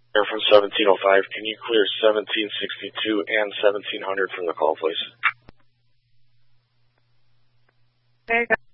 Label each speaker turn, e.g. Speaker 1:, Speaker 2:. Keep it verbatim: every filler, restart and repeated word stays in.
Speaker 1: Air from seventeen oh five, can you clear seventeen sixty-two and seventeen hundred from the call, please?
Speaker 2: Okay,